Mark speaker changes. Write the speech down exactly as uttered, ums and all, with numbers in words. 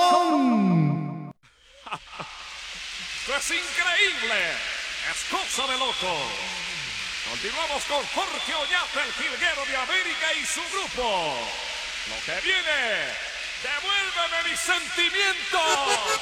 Speaker 1: son.
Speaker 2: ¡Esto es increíble! ¡Es cosa de loco! Continuamos con Jorge Oñate, el jilguero de América y su grupo. Lo que viene, ¡devuélveme mis sentimientos!